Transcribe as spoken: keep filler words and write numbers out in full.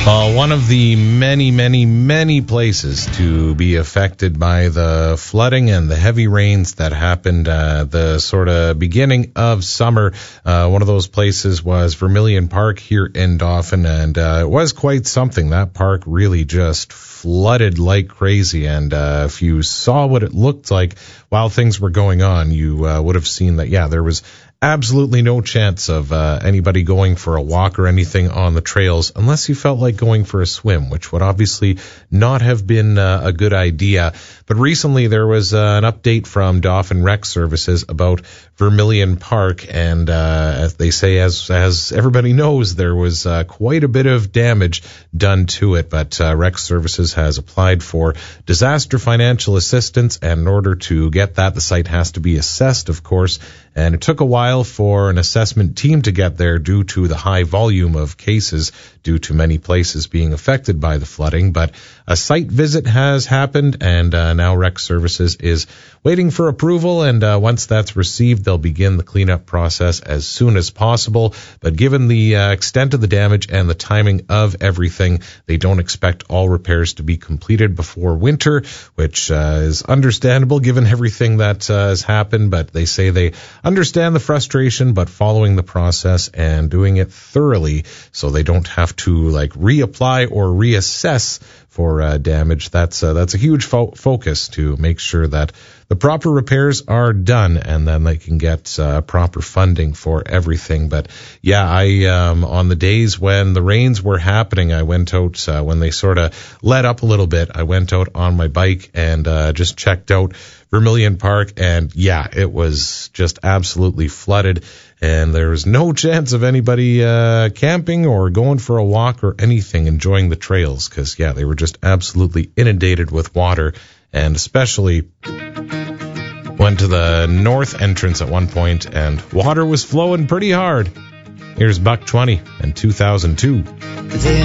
Uh, one of the many, many, many places to be affected by the flooding and the heavy rains that happened uh, the sort of beginning of summer. Uh, one of those places was Vermilion Park here in Dauphin, and uh, it was quite something. That park really just flooded like crazy, and uh, if you saw what it looked like while things were going on, you uh, would have seen that, yeah, there was absolutely no chance of uh, anybody going for a walk or anything on the trails unless you felt like going for a swim, which would obviously not have been uh, a good idea. But recently there was uh, an update from Dauphin Rec Services about Vermilion Park, and uh, as they say, as as everybody knows, there was uh, quite a bit of damage done to it. But uh, Rec Services has applied for disaster financial assistance, and in order to get that, the site has to be assessed, of course. And it took a while for an assessment team to get there due to the high volume of cases due to many places being affected by the flooding. But a site visit has happened, and uh, now Rec Services is waiting for approval. And uh, once that's received, they'll begin the cleanup process as soon as possible. But given the uh, extent of the damage and the timing of everything, they don't expect all repairs to be completed before winter, which uh, is understandable given everything that uh, has happened. But they say they understand the frustration, but following the process and doing it thoroughly so they don't have to like reapply or reassess for uh, damage. That's uh, that's a huge fo- focus to make sure that the proper repairs are done, and then they can get uh, proper funding for everything. But yeah, I um, on the days when the rains were happening, I went out uh, when they sort of let up a little bit. I went out on my bike and uh, just checked out Vermilion Park, and yeah, it was just absolutely flooded, and there was no chance of anybody uh, camping or going for a walk or anything, enjoying the trails, because yeah, they were just absolutely inundated with water, and especially went to the north entrance at one point, and water was flowing pretty hard. Here's Buck twenty and two thousand two. They